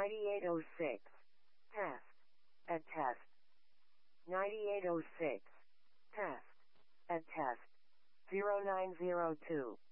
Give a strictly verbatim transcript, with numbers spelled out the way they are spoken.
ninety-eight oh six. Test. At test. ninety-eight oh six. Test. At test. zero nine zero two.